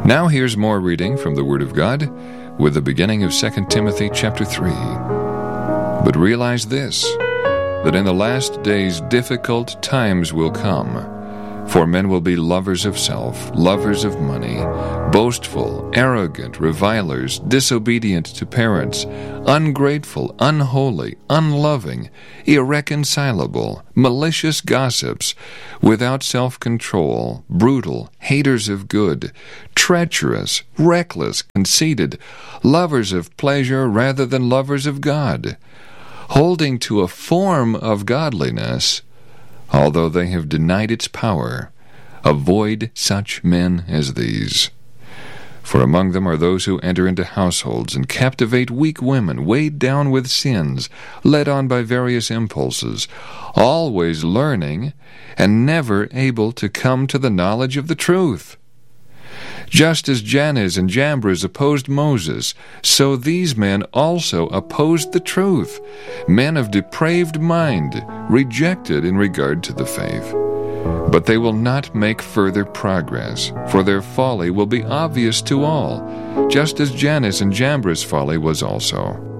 Now here's more reading from the Word of God with the beginning of 2 Timothy chapter 3. But realize this, that in the last days difficult times will come. For men will be lovers of self, lovers of money, boastful, arrogant, revilers, disobedient to parents, ungrateful, unholy, unloving, irreconcilable, malicious gossips, without self-control, brutal, haters of good, treacherous, reckless, conceited, lovers of pleasure rather than lovers of God, holding to a form of godliness, although they have denied its power. Avoid such men as these. For among them are those who enter into households and captivate weak women, weighed down with sins, led on by various impulses, always learning and never able to come to the knowledge of the truth. Just as Jannes and Jambres opposed Moses, so these men also opposed the truth, men of depraved mind, rejected in regard to the faith. But they will not make further progress, for their folly will be obvious to all, just as Jannes and Jambres' folly was also.